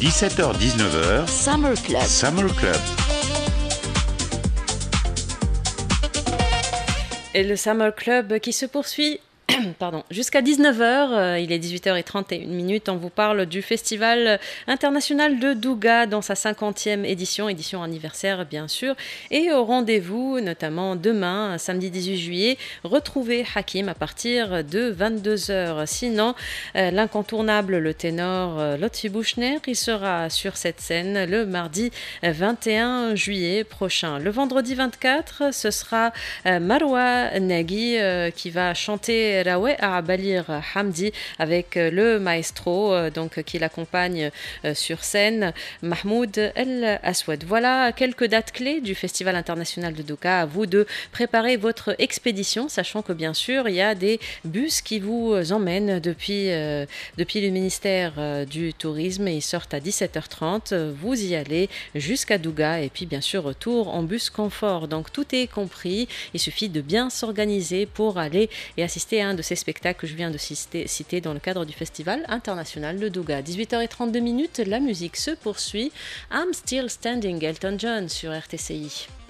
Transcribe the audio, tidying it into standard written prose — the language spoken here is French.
17h-19h, Summer Club. Summer Club. Et le Summer Club qui se poursuit jusqu'à 19h, il est 18h31, on vous parle du Festival international de Douga dans sa 50e édition anniversaire bien sûr, et au rendez-vous notamment demain, samedi 18 juillet, retrouvez Hakim à partir de 22h. Sinon, l'incontournable, le ténor Lotfi Bouchner, il sera sur cette scène le mardi 21 juillet prochain. Le vendredi 24, ce sera Marwa Nagui qui va chanter Rawé à Balir Hamdi avec le maestro qui l'accompagne sur scène, Mahmoud El Aswad. Voilà quelques dates clés du Festival international de Douga. À vous de préparer votre expédition, sachant que bien sûr il y a des bus qui vous emmènent depuis le ministère du Tourisme, et ils sortent à 17h30. Vous y allez jusqu'à Douga et puis bien sûr retour en bus confort. Donc tout est compris. Il suffit de bien s'organiser pour aller et assister à un de ces spectacles que je viens de citer dans le cadre du Festival international de Douga. 18h32, la musique se poursuit. I'm Still Standing, Elton John sur RTCI.